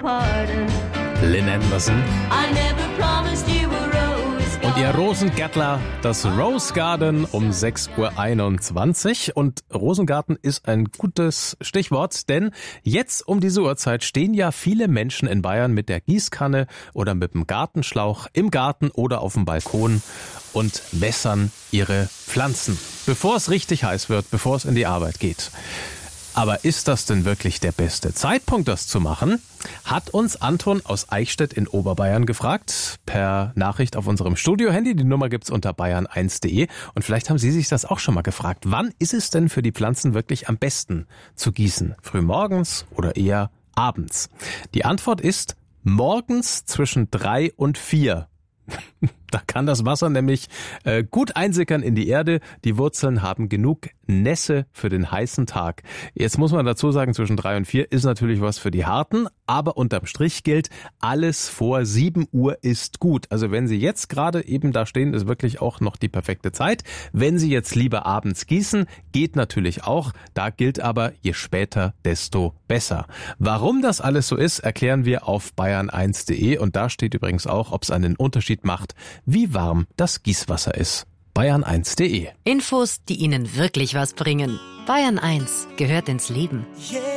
pardon. Lynn Anderson. I never promised you a rose Und ihr garden. Rosengärtler, das Rose Garden um 6:21 Uhr. Und Rosengarten ist ein gutes Stichwort, denn jetzt um diese Uhrzeit stehen ja viele Menschen in Bayern mit der Gießkanne oder mit dem Gartenschlauch im Garten oder auf dem Balkon und wässern ihre Pflanzen, bevor es richtig heiß wird, bevor es in die Arbeit geht. Aber ist das denn wirklich der beste Zeitpunkt, das zu machen? Hat uns Anton aus Eichstätt in Oberbayern gefragt, per Nachricht auf unserem Studio-Handy. Die Nummer gibt's unter bayern1.de. Und vielleicht haben Sie sich das auch schon mal gefragt. Wann ist es denn für die Pflanzen wirklich am besten zu gießen? Frühmorgens oder eher abends? Die Antwort ist morgens zwischen 3 und 4. Da kann das Wasser nämlich gut einsickern in die Erde. Die Wurzeln haben genug Nässe für den heißen Tag. Jetzt muss man dazu sagen, zwischen 3 und 4 ist natürlich was für die Harten, aber unterm Strich gilt, alles vor 7 Uhr ist gut. Also wenn Sie jetzt gerade eben da stehen, ist wirklich auch noch die perfekte Zeit. Wenn Sie jetzt lieber abends gießen, geht natürlich auch. Da gilt aber, je später, desto besser. Warum das alles so ist, erklären wir auf bayern1.de und da steht übrigens auch, ob es einen Unterschied macht, wie warm das Gießwasser ist. bayern1.de. Infos, die Ihnen wirklich was bringen. Bayern 1 gehört ins Leben.